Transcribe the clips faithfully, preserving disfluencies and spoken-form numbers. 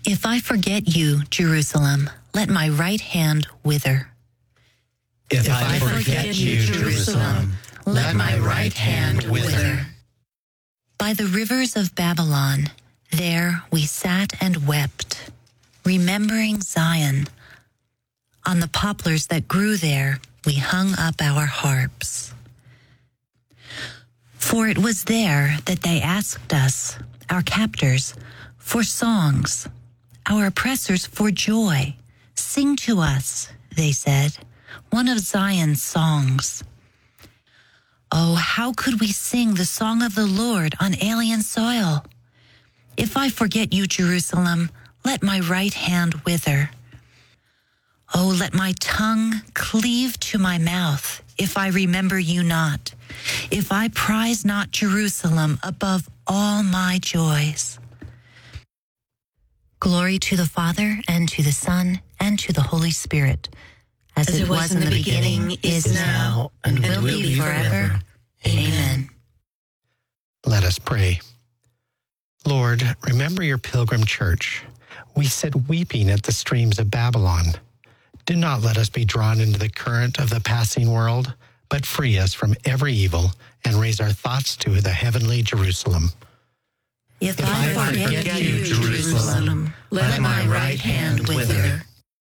If I forget you, Jerusalem, let my right hand wither. If, if I forget you, Jerusalem, let my right hand wither. By the rivers of Babylon, there we sat and wept, remembering Zion. On the poplars that grew there, we hung up our harps. For it was there that they asked us, our captors, for songs, our oppressors for joy. Sing to us, they said, one of Zion's songs. Oh, how could we sing the song of the Lord on alien soil? If I forget you, Jerusalem, let my right hand wither. Oh, let my tongue cleave to my mouth if I remember you not, if I prize not Jerusalem above all my joys. Glory to the Father, and to the Son, and to the Holy Spirit, as, as it, it was, was in the beginning, beginning is now, and, and will, will be forever. forever. Amen. Let us pray. Lord, remember your pilgrim church. We sit weeping at the streams of Babylon. Do not let us be drawn into the current of the passing world, but free us from every evil and raise our thoughts to the heavenly Jerusalem. If, if I, I forget, forget you, Jerusalem, let, let my right hand wither.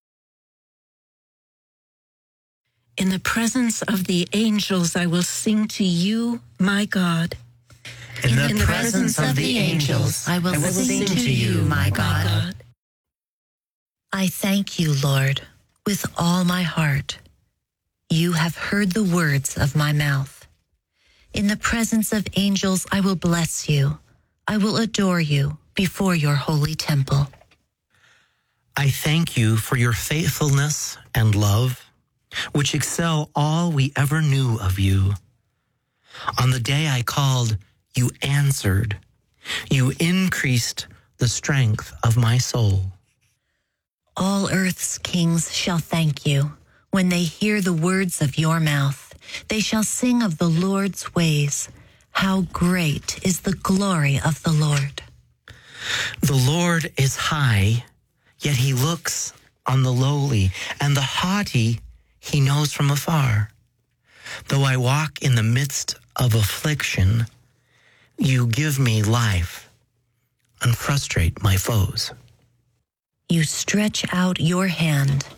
In the presence of the angels, I will sing to you, my God. In the, In the presence, presence of the angels, I will, I will sing, sing to you, my God. my God. I thank you, Lord, with all my heart. You have heard the words of my mouth. In the presence of angels, I will bless you. I will adore you before your holy temple. I thank you for your faithfulness and love, which excel all we ever knew of you. On the day I called, you answered. You increased the strength of my soul. All earth's kings shall thank you when they hear the words of your mouth. They shall sing of the Lord's ways. How great is the glory of the Lord. The Lord is high, yet he looks on the lowly, and the haughty he knows from afar. Though I walk in the midst of affliction, you give me life and frustrate my foes. You stretch out your hand